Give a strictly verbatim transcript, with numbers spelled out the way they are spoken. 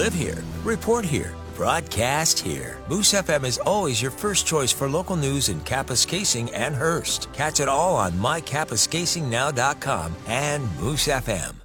live here, report here, broadcast here. Moose F M is always your first choice for local news in Kapuskasing and Hearst. Catch it all on my kapuskasing now dot com and Moose F M.